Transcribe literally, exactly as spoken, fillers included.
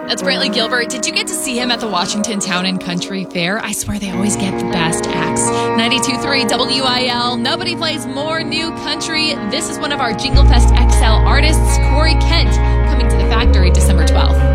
That's Brantley Gilbert. Did you get to see him at the Washington Town and Country Fair? I swear they always get the best acts. ninety-two point three W I L. Nobody plays more new country. This is one of our Jingle Fest X L artists, Corey Kent, coming to the Factory December twelfth.